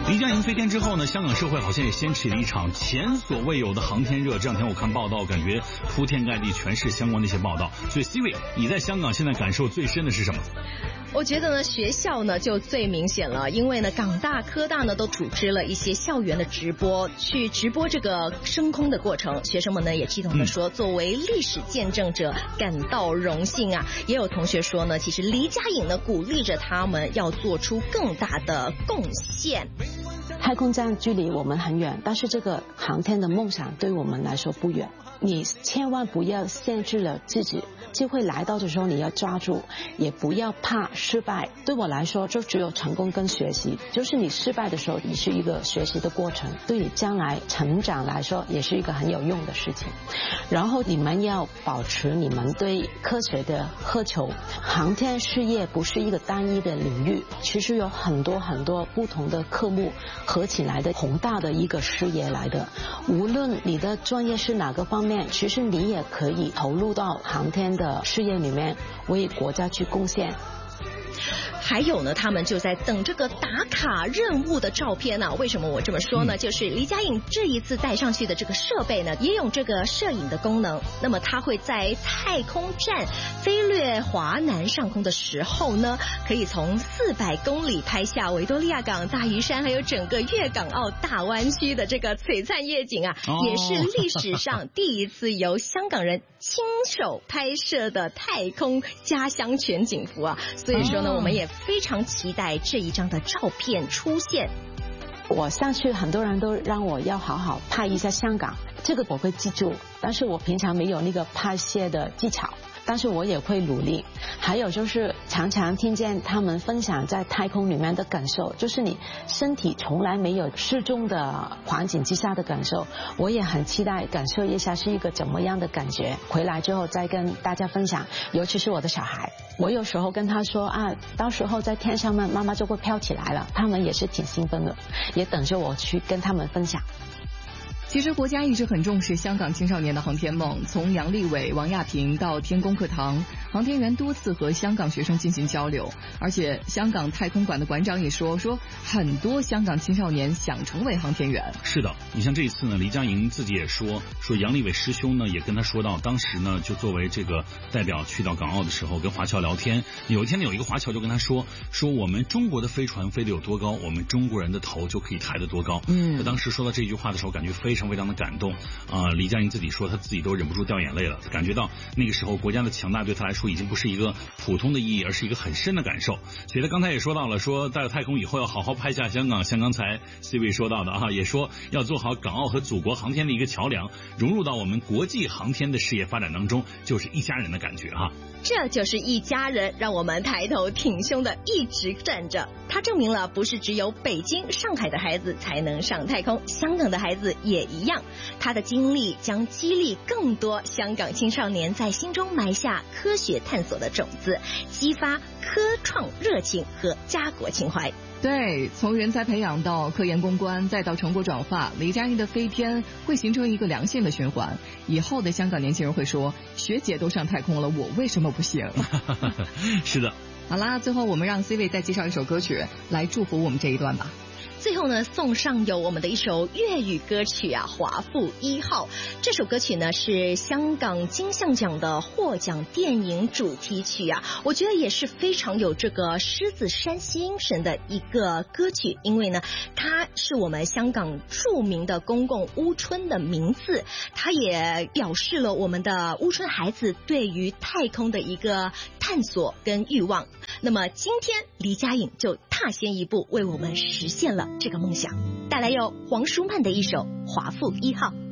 黎佳莹飞天之后呢，香港社会好像也掀起了一场前所未有的航天热。这两天我看报道，感觉铺天盖地全是相关的一些报道。所以 C 位，你在香港现在感受最深的是什么？ 我觉得呢，学校呢就最明显了，因为呢，港大、科大呢都组织了一些校园的直播，去直播这个升空的过程。学生们呢也激动地说，作为历史见证者，感到荣幸啊。也有同学说呢，其实黎佳颖呢鼓励着他们要做出更大的贡献。 太空站距离我们很远，但是这个航天的梦想对我们来说不远。你千万不要限制了自己，机会来到的时候你要抓住，也不要怕失败。对我来说就只有成功跟学习，就是你失败的时候也是一个学习的过程，对你将来成长来说也是一个很有用的事情。然后你们要保持你们对科学的渴求，航天事业不是一个单一的领域，其实有很多很多不同的科目合起来的宏大的一个事业来的。无论你的专业是哪个方面，其实你也可以投入到航天的事业里面，为国家去贡献。 还有呢，他们就在等这个打卡任务的照片呢。为什么我这么说呢？就是黎佳颖这一次带上去的这个设备呢，也有这个摄影的功能。那么它会在太空站飞掠华南上空的时候呢，可以从400公里拍下维多利亚港、大屿山还有整个粤港澳大湾区的这个璀璨夜景啊，也是历史上第一次由香港人亲手拍摄的太空家乡全景图啊。所以说呢，我们也非常期待这一张的照片出现。 我上去很多人都让我要好好拍一下香港，这个我会记住，但是我平常没有那个拍摄的技巧，但是我也会努力。还有就是常常听见他们分享在太空里面的感受，就是你身体从来没有失重的环境之下的感受，我也很期待感受一下是一个怎么样的感觉，回来之后再跟大家分享。尤其是我的小孩，我有时候跟他说啊，到时候在天上面妈妈就会飘起来了，他们也是挺兴奋的，也等着我去跟他们分享。 其实国家一直很重视香港青少年的航天梦，从杨利伟、王亚平到天宫课堂，航天员多次和香港学生进行交流。而且香港太空馆的馆长也说很多香港青少年想成为航天员。是的， 你像这一次呢，黎佳莹自己也说杨利伟师兄呢也跟他说到，当时呢就作为这个代表去到港澳的时候跟华侨聊天，有一天呢有一个华侨就跟他说我们中国的飞船飞得有多高，我们中国人的头就可以抬得多高。他当时说到这句话的时候感觉非常非常的感动黎佳莹自己说她自己都忍不住掉眼泪了，感觉到那个时候国家的强大对她来说已经不是一个普通的意义，而是一个很深的感受。所以她刚才也说到了，到了太空以后要好好拍下香港，像刚才 C 位说到的也说要做好港澳和祖国航天的一个桥梁，融入到我们国际航天的事业发展当中，就是一家人的感觉这就是一家人，让我们抬头挺胸的一直站着。它证明了不是只有北京、上海的孩子才能上太空，香港的孩子也一样。他的经历将激励更多香港青少年在心中埋下科学探索的种子，激发科创热情和家国情怀。 对，从人才培养到科研攻关，再到成果转化，黎佳莹的飞天会形成一个良性的循环。以后的香港年轻人会说，学姐都上太空了，我为什么不行？ 是的。 好啦，最后我们让 C 位再介绍一首歌曲来祝福我们这一段吧。 最后呢，送上有我们的一首粤语歌曲啊，《华富1号》。这首歌曲呢是香港金像奖的获奖电影主题曲啊，我觉得也是非常有这个狮子山精神的一个歌曲，因为呢，它是我们香港著名的公共屋村的名字，它也表示了我们的屋村孩子对于太空的一个探索跟欲望。那么今天黎佳颖就踏先一步，为我们实现了这个梦想，带来由黄舒曼的一首《华富1号》。